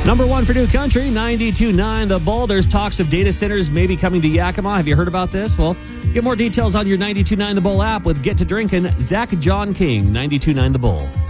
Number one for New Country, 92.9 The Bull. There's talks of data centers maybe coming to Yakima. Have you heard about this? Well, get more details on your 92.9 The Bull app with Get to Drinkin'. Zach John King, 92.9 The Bull.